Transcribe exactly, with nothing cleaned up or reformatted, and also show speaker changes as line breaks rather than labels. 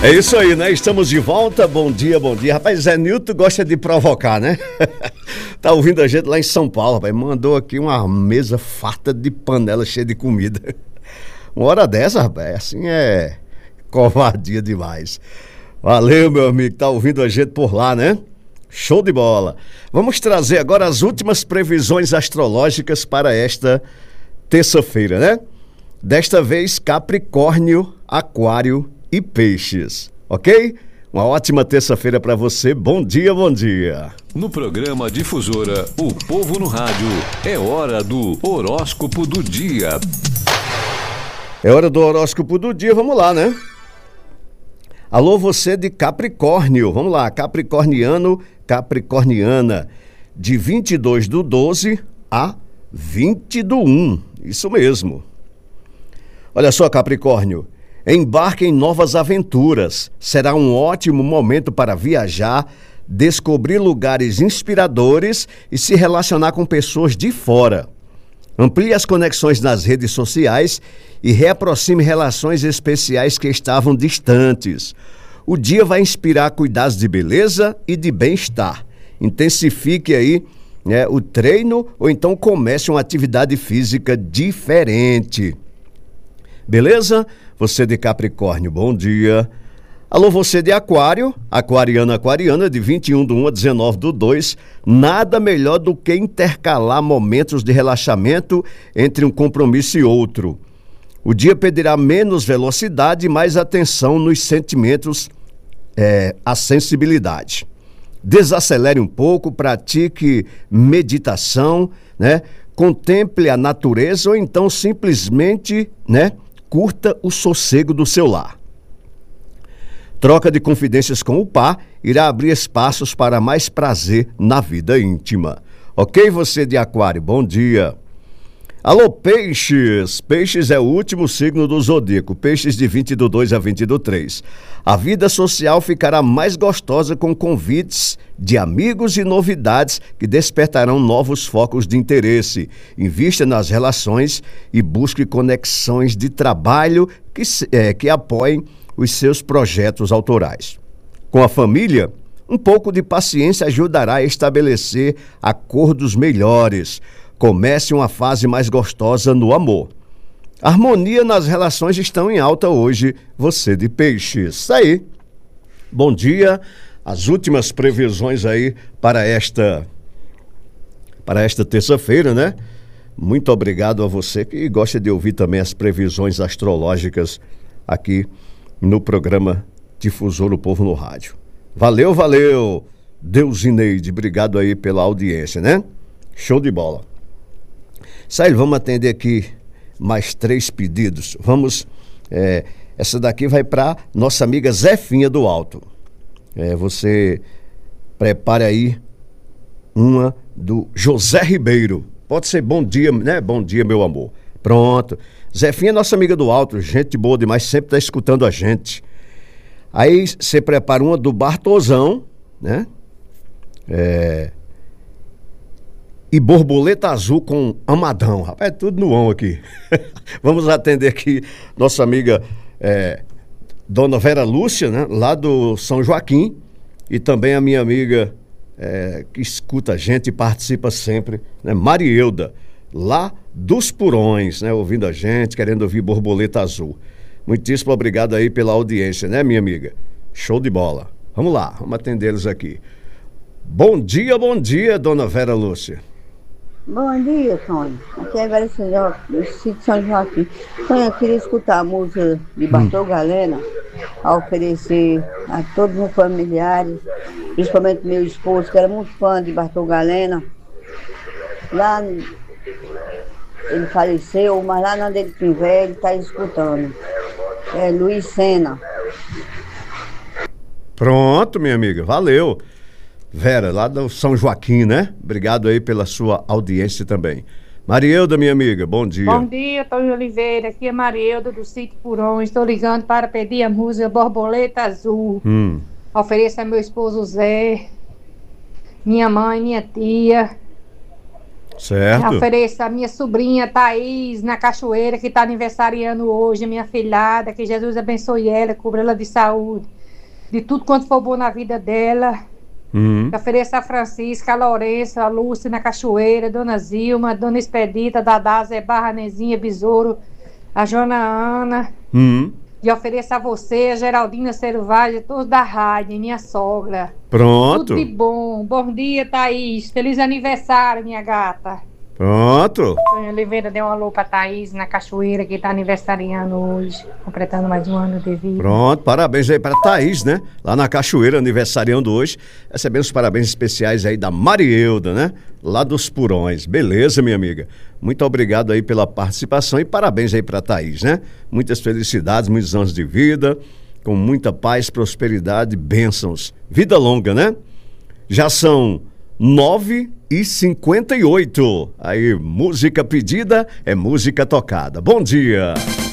É isso aí, né? Estamos de volta. Bom dia, bom dia. Rapaz, Zé Nilton gosta de provocar, né? Tá ouvindo a gente lá em São Paulo, rapaz. Mandou aqui uma mesa farta de panela cheia de comida. Uma hora dessa, rapaz, assim é covardia demais. Valeu, meu amigo, tá ouvindo a gente por lá, né? Show de bola. Vamos trazer agora as últimas previsões astrológicas para esta terça-feira, né? Desta vez, Capricórnio, Aquário e Peixes, ok? Uma ótima terça-feira para você. Bom dia, bom dia.
No programa Difusora, o povo no rádio, é hora do horóscopo do dia.
É hora do horóscopo do dia, vamos lá, né? Alô, você de Capricórnio, vamos lá, capricorniano, capricorniana, de vinte e dois do doze a vinte do um, isso mesmo. Olha só, Capricórnio, embarque em novas aventuras, será um ótimo momento para viajar, descobrir lugares inspiradores e se relacionar com pessoas de fora. Amplie as conexões nas redes sociais e reaproxime relações especiais que estavam distantes. O dia vai inspirar cuidados de beleza e de bem-estar. Intensifique aí, né, o treino ou então comece uma atividade física diferente. Beleza? Você de Capricórnio, bom dia. Alô, você de Aquário, aquariano, aquariana, de vinte e um do um a dezenove do dois, nada melhor do que intercalar momentos de relaxamento entre um compromisso e outro. O dia pedirá menos velocidade e mais atenção nos sentimentos, é, a sensibilidade. Desacelere um pouco, pratique meditação, né? Contemple a natureza ou então simplesmente, né, curta o sossego do seu lar. Troca de confidências com o par irá abrir espaços para mais prazer na vida íntima. Ok, você de Aquário, bom dia. Alô, Peixes. Peixes é o último signo do zodíaco. Peixes de vinte do dois a vinte do três. A vida social ficará mais gostosa com convites de amigos e novidades que despertarão novos focos de interesse. Invista nas relações e busque conexões de trabalho que, é, que apoiem os seus projetos autorais. Com a família, um pouco de paciência ajudará a estabelecer acordos melhores. Comece uma fase mais gostosa no amor. Harmonia nas relações estão em alta hoje, você de Peixes. Isso aí. Bom dia. As últimas previsões aí para esta para esta terça-feira, né? Muito obrigado a você que gosta de ouvir também as previsões astrológicas aqui no programa Difusor do Povo no Rádio. Valeu, valeu, Deusineide, obrigado aí pela audiência, né? Show de bola. Sai, vamos atender aqui mais três pedidos. Vamos, é, essa daqui vai para nossa amiga Zefinha do Alto. É, você prepare aí uma do José Ribeiro. Pode ser bom dia, né? Bom dia, meu amor. Pronto. Zefinha é nossa amiga do Alto, gente boa demais, sempre tá escutando a gente. Aí você prepara uma do Bartosão, né? É... E Borboleta Azul com Amadão. Rapaz, é tudo no on aqui. Vamos atender aqui nossa amiga é, Dona Vera Lúcia, né? Lá do São Joaquim. E também a minha amiga é, que escuta a gente e participa sempre, né? Marieuda, lá dos Purões, né? Ouvindo a gente, querendo ouvir Borboleta Azul. Muitíssimo obrigado aí pela audiência, né, minha amiga? Show de bola. Vamos lá, vamos atendê-los aqui. Bom dia, bom dia, Dona Vera Lúcia.
Bom dia, Sônia. Aqui é a Vera do sítio São Joaquim. Sônia, eu queria escutar a música de Bartol hum. Galena, a oferecer a todos os familiares, principalmente meu esposo, que era muito fã de Bartol Galena. Lá ele faleceu, mas lá onde ele estiver, ele está escutando. É Luiz Sena.
Pronto, minha amiga, valeu. Vera, lá do São Joaquim, né? Obrigado aí pela sua audiência também. Marieuda, minha amiga, bom dia.
Bom dia, Tony Oliveira. Aqui é Marieuda do sítio Purões. Estou ligando para pedir a música Borboleta Azul. Hum. Ofereço a meu esposo Zé, minha mãe, minha tia.
Certo.
Ofereço a minha sobrinha Thaís, na Cachoeira, que está aniversariando hoje, minha filhada, que Jesus abençoe ela, cubra ela de saúde, de tudo quanto for bom na vida dela.
Uhum.
Ofereço a Francisca, a Lourenço, a Lúcia na Cachoeira, Dona Zilma, Dona Expedita, Dadá, Zé Barra, Nezinha, Besouro, a Joana Ana.
Uhum.
E ofereço a você, a Geraldina Selvagem, todos da rádio, minha sogra.
Pronto.
Tudo de bom. Bom dia, Thaís. Feliz aniversário, minha gata.
Pronto.
Sônia Oliveira deu um alô pra Thaís na Cachoeira, que tá aniversariando hoje, completando mais um ano de vida.
Pronto, parabéns aí pra Thaís, né? Lá na Cachoeira, aniversariando hoje. Recebendo os parabéns especiais aí da Marieuda, né? Lá dos Purões. Beleza, minha amiga? Muito obrigado aí pela participação e parabéns aí pra Thaís, né? Muitas felicidades, muitos anos de vida, com muita paz, prosperidade, bênçãos. Vida longa, né? Já são nove e cinquenta e oito. Aí, música pedida é música tocada. Bom dia!